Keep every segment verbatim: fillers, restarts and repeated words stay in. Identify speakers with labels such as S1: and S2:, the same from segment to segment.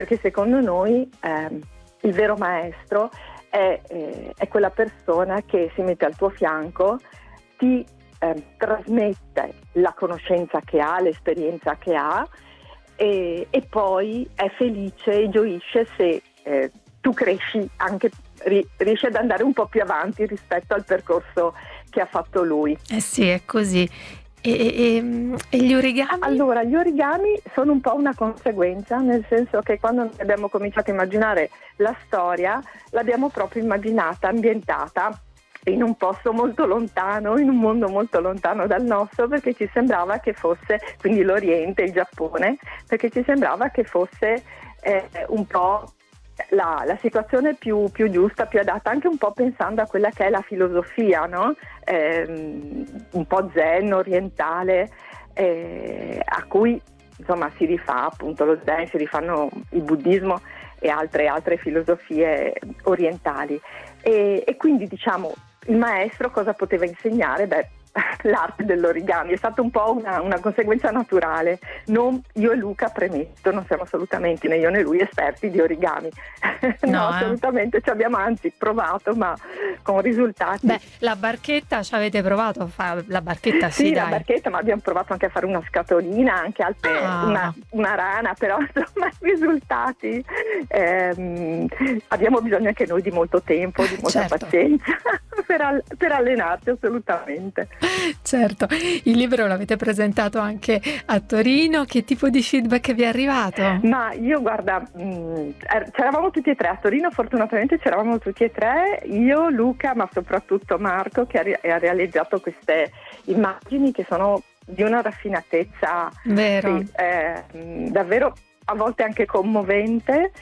S1: perché secondo noi ehm, il vero maestro è, eh, è quella persona che si mette al tuo fianco, ti eh, trasmette la conoscenza che ha, l'esperienza che ha, e, e poi è felice e gioisce se eh, tu cresci, anche ri, riesci ad andare un po' più avanti rispetto al percorso che ha fatto lui.
S2: Eh sì, è così. E, e, e gli origami?
S1: Allora, gli origami sono un po' una conseguenza, nel senso che quando abbiamo cominciato a immaginare la storia, l'abbiamo proprio immaginata, ambientata in un posto molto lontano, in un mondo molto lontano dal nostro, perché ci sembrava che fosse, quindi l'Oriente, il Giappone, perché ci sembrava che fosse eh, un po' La, la situazione più, più giusta, più adatta, anche un po' pensando a quella che è la filosofia, no? Eh, un po' zen, orientale, eh, a cui insomma si rifà appunto lo zen, si rifanno il buddismo e altre, altre filosofie orientali. E, e quindi diciamo il maestro cosa poteva insegnare? Beh, l'arte dell'origami è stata un po' una, una conseguenza naturale. Non io e Luca, premetto, non siamo assolutamente né io né lui esperti di origami. No, no eh. assolutamente, ci abbiamo anzi provato, ma con risultati.
S2: Beh, la barchetta ci avete provato a fare la barchetta? Sì,
S1: sì
S2: dai.
S1: La barchetta, ma abbiamo provato anche a fare una scatolina, anche altre,
S2: ah.
S1: una, una rana, però insomma i risultati ehm, abbiamo bisogno anche noi di molto tempo, di molta
S2: certo.
S1: pazienza per, all- per allenarci assolutamente.
S2: Certo, il libro l'avete presentato anche a Torino, che tipo di feedback vi è arrivato?
S1: Ma io guarda, mh, c'eravamo tutti e tre a Torino, fortunatamente c'eravamo tutti e tre, io, Luca, ma soprattutto Marco, che ha, ri- ha realizzato queste immagini che sono di una raffinatezza
S2: vero,
S1: sì, eh, davvero a volte anche commovente.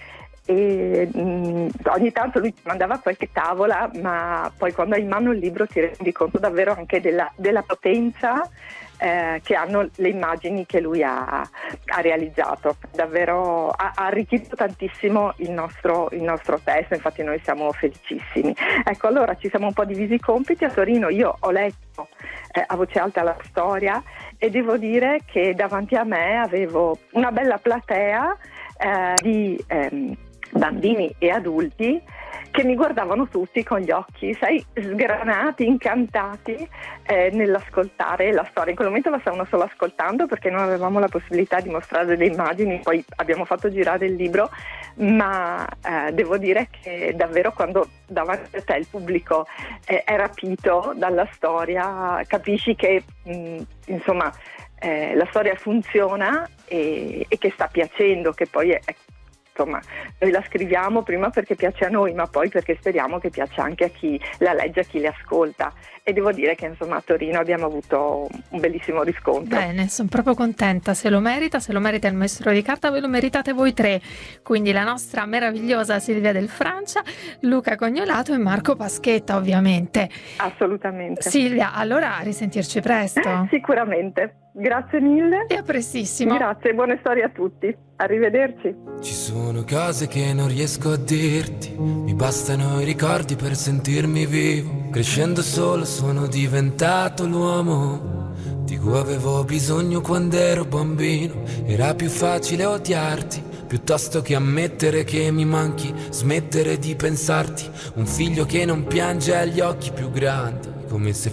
S1: E mh, ogni tanto lui ti mandava qualche tavola, ma poi quando hai in mano il libro ti rendi conto davvero anche della, della potenza eh, che hanno le immagini che lui ha, ha realizzato. Davvero ha, ha arricchito tantissimo il nostro, il nostro testo, infatti noi siamo felicissimi. Ecco, allora ci siamo un po' divisi i compiti. A Torino io ho letto eh, a voce alta la storia e devo dire che davanti a me avevo una bella platea eh, di ehm, bambini e adulti che mi guardavano tutti con gli occhi, sai, sgranati, incantati eh, nell'ascoltare la storia. In quel momento la stavano solo ascoltando perché non avevamo la possibilità di mostrare delle immagini, poi abbiamo fatto girare il libro, ma eh, devo dire che davvero quando davanti a te il pubblico eh, è rapito dalla storia, capisci che mh, insomma eh, la storia funziona e, e che sta piacendo, che poi è, è insomma, noi la scriviamo prima perché piace a noi, ma poi perché speriamo che piaccia anche a chi la legge, a chi le ascolta. E devo dire che insomma a Torino abbiamo avuto un bellissimo riscontro.
S2: Bene, sono proprio contenta, se lo merita, se lo merita il maestro di carta, ve lo meritate voi tre, quindi la nostra meravigliosa Silvia Del Francia, Luca Cognolato e Marco Paschetta ovviamente.
S1: Assolutamente.
S2: Silvia, allora a risentirci presto.
S1: Sicuramente, grazie mille.
S2: E a prestissimo.
S1: Grazie, buone storie a tutti, arrivederci.
S3: Ci sono cose che non riesco a dirti, mi bastano i ricordi per sentirmi vivo. Crescendo solo sono diventato l'uomo di cui avevo bisogno quando ero bambino. Era più facile odiarti piuttosto che ammettere che mi manchi, smettere di pensarti. Un figlio che non piange ha gli occhi più grandi, come se